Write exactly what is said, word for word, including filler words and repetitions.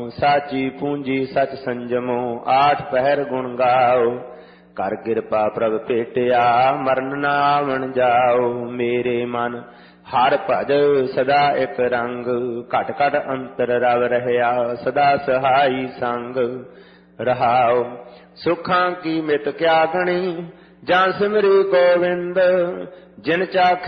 साची पूंजी सच संजमो, आठ पहर गुण गाओ। कर कृपा प्रभ भेटिया, मरण ना आवण जाओ। मेरे मन हर भज सदा एक रंग, घट घट अंतर रव रहया, सदा सहाई संग रहाओ। सुखां की मित क्या गणी, जान सिमरी गोविंद, जिन चाख